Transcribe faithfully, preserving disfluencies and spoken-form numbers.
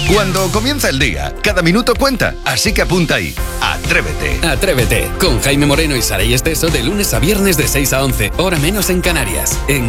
Cuando comienza el día, cada minuto cuenta, así que apunta ahí. Atrévete. Atrévete, con Jaime Moreno y Saray Esteso de lunes a viernes de seis a once, hora menos en Canarias, en